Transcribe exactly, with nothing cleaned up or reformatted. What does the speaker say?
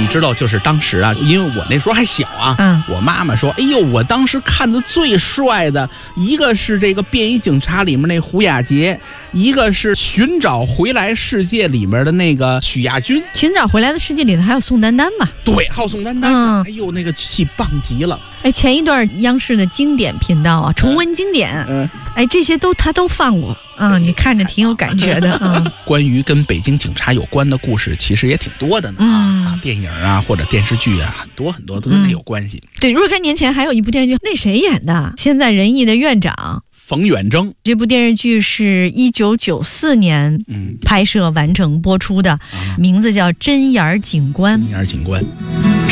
知道，就是当时啊，因为我那时候还小啊， 嗯， 我妈妈说，哎呦，我当时看的最帅的一个是这个《便衣警察》里面那胡雅洁，一个是《寻找回来世界》里面的那个许亚军。 寻找回来的世界里头还有宋丹丹嘛？ 对，还有宋丹丹、 嗯， 哎呦，那个戏棒极了。 哎，前一段央视的经典频道啊，重温经典， 嗯， 哎，这些都他都放过啊、嗯，你看着挺有感觉的啊、嗯。 关于跟北京警察有关的故事，其实也挺多的呢、 嗯、 啊，电影啊或者电视剧啊，很多很多都跟他有关系。 嗯、对，若干年前还有一部电视剧，那谁演的？现在仁义的院长冯远征。 这部电视剧是一九九四年拍摄完成播出的， 嗯、 名字叫《针眼警官》。 针眼警官。